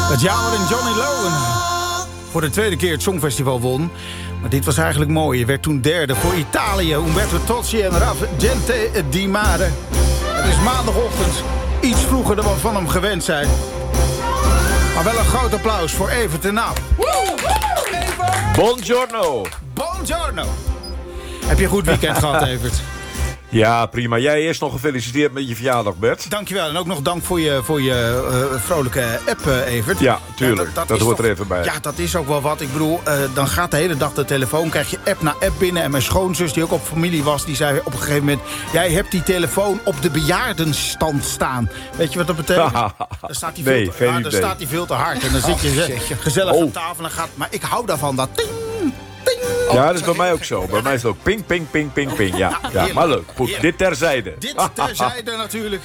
Het jaar waarin Johnny Logan voor de tweede keer het Songfestival won. Maar dit was eigenlijk mooi. Hij werd toen derde voor Italië. Umberto Tozzi en Raf Gente Di Mare. Het is maandagochtend. Iets vroeger dan we van hem gewend zijn. Maar wel een groot applaus voor Evert de Naap. Buongiorno. Buongiorno. Heb je een goed weekend gehad, Evert? Ja, prima. Jij eerst nog gefeliciteerd met je verjaardag, Bert. Dankjewel. En ook nog dank voor je vrolijke app, Evert. Ja, tuurlijk. Ja, dat hoort er even bij. Ja, dat is ook wel wat. Ik bedoel, dan gaat de hele dag de telefoon, krijg je app na app binnen. En mijn schoonzus, die ook op familie was, die zei op een gegeven moment... jij hebt die telefoon op de bejaardenstand staan. Weet je wat dat betekent? Dan staat die veel te hard. En dan zit je gezellig aan tafel en gaat... Maar ik hou daarvan, dat ting... Ja, dat is bij mij ook zo. Bij mij is het ook ping, ping, ping, ping, ping. Ja, maar leuk. Goed, dit terzijde. Dit terzijde natuurlijk.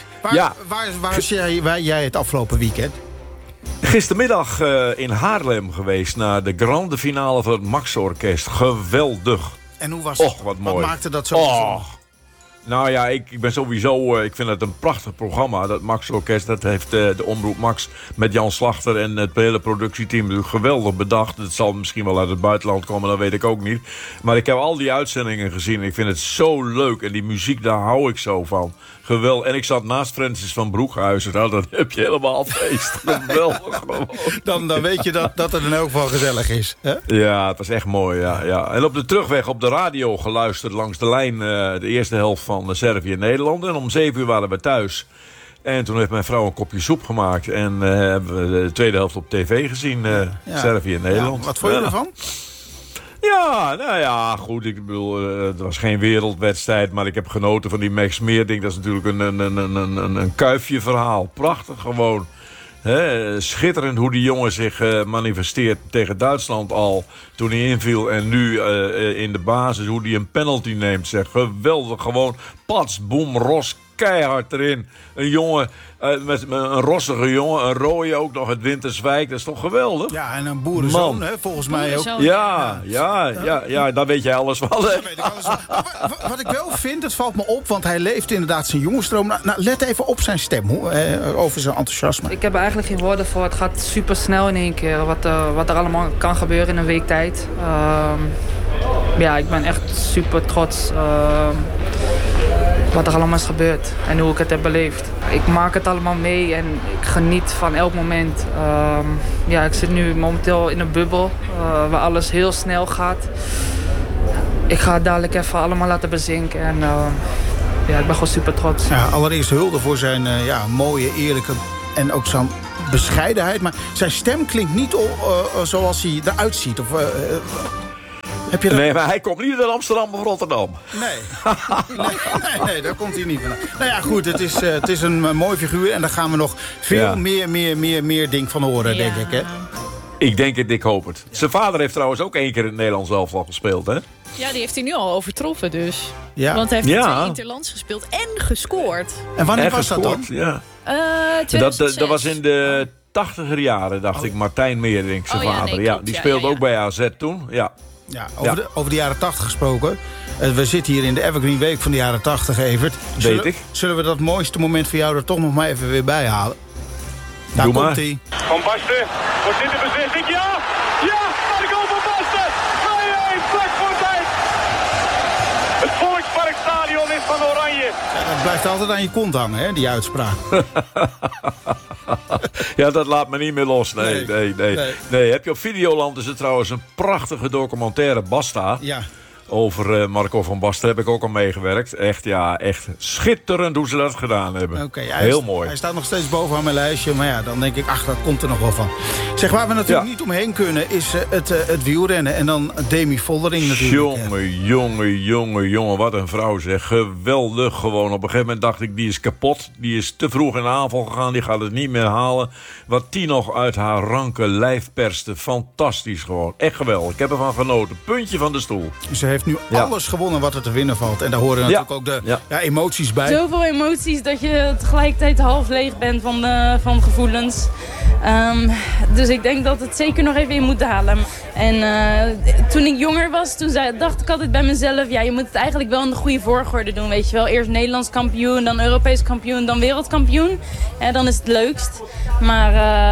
Waar jij het afgelopen weekend? Gistermiddag in Haarlem geweest naar de grande finale van het Max Orkest. Geweldig. En hoe was het? Och, wat mooi. Wat maakte dat zo bijzonder? Nou ja, ik ben sowieso... ik vind het een prachtig programma. Dat Max Orkest, dat heeft de Omroep Max met Jan Slachter en het hele productieteam natuurlijk geweldig bedacht. Het zal misschien wel uit het buitenland komen, dat weet ik ook niet. Maar ik heb al die uitzendingen gezien. Ik vind het zo leuk. En die muziek, daar hou ik zo van. Geweldig. En ik zat naast Francis van Broekhuizen. Nou, dan heb je helemaal feest. Geweldig gewoon. Dan weet je dat het in elk geval gezellig is. Hè? Ja, het was echt mooi. Ja. En op de terugweg op de radio geluisterd langs de lijn de eerste helft van Servië en Nederland. En om 7 uur waren we thuis. En toen heeft mijn vrouw een kopje soep gemaakt. En hebben we de tweede helft op tv gezien. Servië en Nederland. Ja, wat vond je ervan? Ja, nou ja, goed. Ik bedoel, het was geen wereldwedstrijd, maar ik heb genoten van die Max Meerdink. Dat is natuurlijk een kuifje verhaal. Prachtig gewoon. Schitterend hoe die jongen zich manifesteert tegen Duitsland al toen hij inviel. En nu in de basis hoe hij een penalty neemt. Zeg. Geweldig gewoon. Pats, boem, ros, keihard erin. Een jongen, met een rossige jongen, een rode ook nog, het Winterswijk. Dat is toch geweldig? Ja, en een boerenzoon, hè, volgens mij ook. Ja, daar weet jij alles van. Hè? Weet ik alles van. Wat ik wel vind, het valt me op, want hij leeft inderdaad zijn jongensdroom. Nou, let even op zijn stem, over zijn enthousiasme. Ik heb er eigenlijk geen woorden voor. Het gaat super snel in één keer, wat er allemaal kan gebeuren in een week tijd. Ik ben echt super trots wat er allemaal is gebeurd en hoe ik het heb beleefd. Ik maak het allemaal mee en ik geniet van elk moment. Ik zit nu momenteel in een bubbel waar alles heel snel gaat. Ik ga het dadelijk even allemaal laten bezinken en ik ben gewoon super trots. Ja, allereerst hulde voor zijn mooie, eerlijke en ook zijn bescheidenheid. Maar zijn stem klinkt niet zoals hij eruit ziet. Nee, maar hij komt niet uit Amsterdam of Rotterdam. Nee, daar komt hij niet vandaan. Nou ja, goed, het is een mooi figuur. En daar gaan we nog veel meer ding van horen, denk ik. Hè? Ik denk het, ik hoop het. Ja. Zijn vader heeft trouwens ook 1 keer in het Nederlands elftal gespeeld, hè? Ja, die heeft hij nu al overtroffen dus. Ja. Want hij heeft 2 interlands gespeeld en gescoord. En wanneer was dat dan? Ja. 2006. Dat was in de 80er jaren, dacht ik. Martijn Meerdink, zijn vader. Nee, klopt, die speelde ook bij AZ toen. Ja. Ja, over de jaren 80 gesproken. We zitten hier in de Evergreen Week van de jaren 80, Evert. Zullen we dat mooiste moment voor jou er toch nog maar even weer bij halen? Daar komt hij. Van Basten, wordt dit de beslissing? Ja! Ja! De goal van Basten! 2-1, vlak voor tijd! Het Volksparkstadion is van Oranje. Ja, dat blijft altijd aan je kont hangen, hè, die uitspraak. Ja, dat laat me niet meer los. Nee. Heb je op Videoland is het trouwens een prachtige documentaire, Basta. Ja. Over Marco van Basten heb ik ook al meegewerkt. Echt schitterend hoe ze dat gedaan hebben. Heel mooi. Hij staat nog steeds bovenaan mijn lijstje. Maar ja, dan denk ik, dat komt er nog wel van. Zeg, waar we natuurlijk niet omheen kunnen is het wielrennen. En dan Demi Vollering natuurlijk. Jongen, wat een vrouw zeg. Geweldig gewoon. Op een gegeven moment dacht ik, die is kapot. Die is te vroeg in de aanval gegaan. Die gaat het niet meer halen. Wat die nog uit haar ranke lijf perste. Fantastisch gewoon. Echt geweldig. Ik heb ervan genoten. Puntje van de stoel. Ze heeft nu alles gewonnen wat er te winnen valt. En daar horen natuurlijk ook de emoties bij. Zoveel emoties dat je tegelijkertijd half leeg bent van gevoelens. Dus ik denk dat het zeker nog even in moet halen. En toen ik jonger was, dacht ik altijd bij mezelf... je moet het eigenlijk wel in de goede volgorde doen, weet je wel. Eerst Nederlands kampioen, dan Europees kampioen, dan wereldkampioen. Dan is het leukst. Maar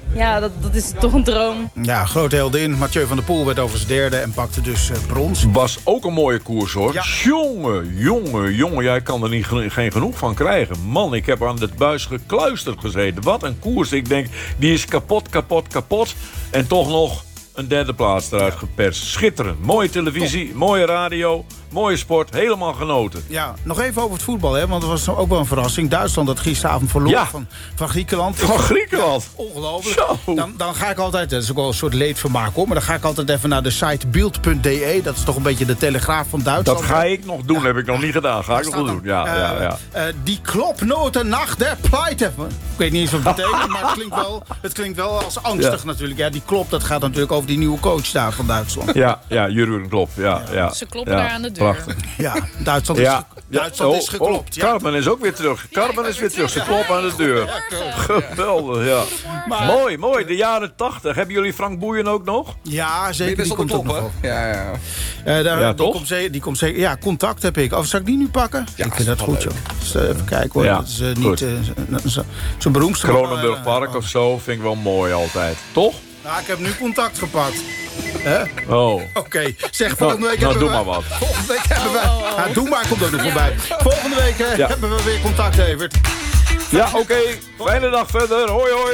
Ja, dat is toch een droom. Ja, grote heldin. Mathieu van der Poel werd over zijn derde en pakte dus brons. Was ook een mooie koers, hoor. Ja. Jongen. Jij kan er geen genoeg van krijgen. Man, ik heb aan het buis gekluisterd gezeten. Wat een koers. Ik denk, die is kapot. En toch nog een derde plaats eruit geperst. Schitterend. Mooie televisie, mooie radio, mooie sport. Helemaal genoten. Ja, nog even over het voetbal, hè, want het was ook wel een verrassing. Duitsland dat gisteravond verloor van Griekenland. Van Griekenland. Ongelooflijk. Zo. Dan ga ik altijd, dat is ook wel een soort leedvermaak hoor, maar dan ga ik altijd even naar de site beeld.de. Dat is toch een beetje de Telegraaf van Duitsland. Dat ga ik nog doen, heb ik nog niet gedaan. Ga ik nog doen, ja. Die klopnoten nach der pleite. Ik weet niet eens wat het betekent, maar het klinkt wel als angstig natuurlijk. Ja, die Klopp, dat gaat natuurlijk over die nieuwe coach daar van Duitsland. Ja, Jurgen Klopp, ja. Ze kloppen daar aan de deur. Prachtig. Ja, Duitsland is geklopt. Ja. Carmen is ook weer terug. Ze kloppen aan de deur. Geweldig, ja. Maar, mooi. De jaren 80. Hebben jullie Frank Boeien ook nog? Ja, zeker. Die komt ook nog over. Ja, toch? Die komt zeker. Ja, Contact heb ik. Of zal ik die nu pakken? Ja, ik vind dat goed, joh. Dus, even kijken hoor. Ja, dat is niet zo'n beroemdste. Kronenburg Park of zo vind ik wel mooi altijd. Toch? Nou, ik heb nu Contact gepakt. Oh. Oké. Zeg, volgende week nou, hebben doe we... maar wat. Volgende week hebben we... doe maar, komt ook nog voorbij. Volgende week hebben we weer Contact, Evert. Ja, oké. Fijne dag verder. Hoi.